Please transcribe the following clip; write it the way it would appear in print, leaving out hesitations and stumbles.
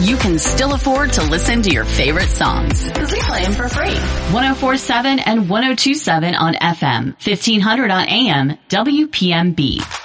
you can still afford to listen to your favorite songs. Because we play them for free. 104.7 and 102.7 on FM, 1500 on AM, WPMB.